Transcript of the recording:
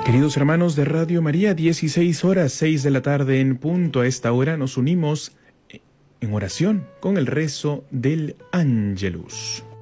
Queridos hermanos de Radio María, 16 horas, 6 de la tarde en punto. A esta hora nos unimos en oración con el rezo del Ángelus.